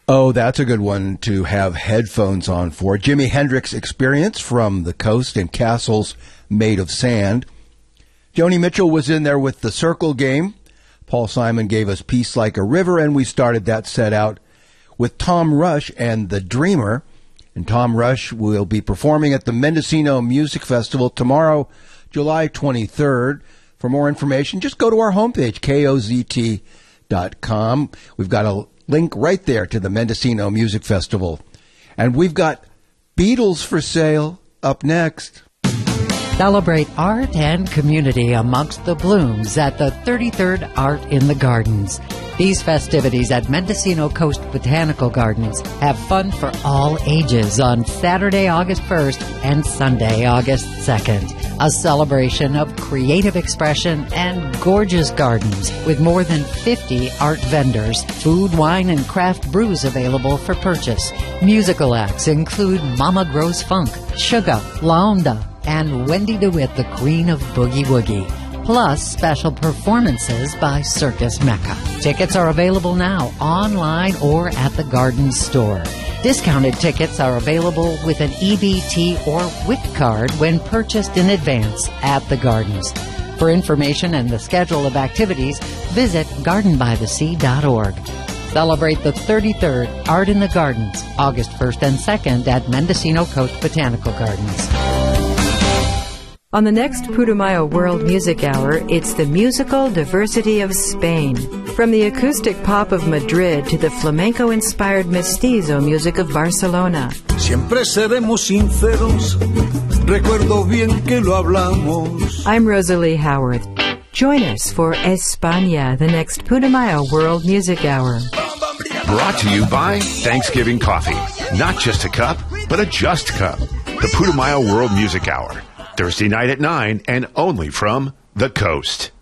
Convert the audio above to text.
Oh, that's a good one to have headphones on for. Jimi Hendrix Experience from the Coast and Castles Made of Sand. Joni Mitchell was in there with the Circle Game. Paul Simon gave us Peace Like a River, and we started that set out with Tom Rush and The Dreamer. And Tom Rush will be performing at the Mendocino Music Festival tomorrow, July 23rd. For more information, just go to our homepage, kozt.com. We've got a link right there to the Mendocino Music Festival. And we've got Beatles for sale up next. Celebrate art and community amongst the blooms at the 33rd Art in the Gardens. These festivities at Mendocino Coast Botanical Gardens have fun for all ages on Saturday, August 1st and Sunday, August 2nd. A celebration of creative expression and gorgeous gardens with more than 50 art vendors, food, wine, and craft brews available for purchase. Musical acts include Mama Grows Funk, Sugar, Laonda, and Wendy DeWitt, the Queen of Boogie Woogie, plus special performances by Circus Mecca. Tickets are available now, online or at the Gardens store. Discounted tickets are available with an EBT or WIC card when purchased in advance at the Gardens. For information and the schedule of activities, visit gardenbythesea.org. Celebrate the 33rd Art in the Gardens, August 1st and 2nd at Mendocino Coast Botanical Gardens. On the next Putumayo World Music Hour, it's the musical diversity of Spain. From the acoustic pop of Madrid to the flamenco-inspired mestizo music of Barcelona. Siempre seremos sinceros, recuerdo bien que lo hablamos. I'm Rosalie Howard. Join us for España, the next Putumayo World Music Hour. Brought to you by Thanksgiving Coffee. Not just a cup, but a just cup. The Putumayo World Music Hour. Thursday night at 9 and only from the Coast.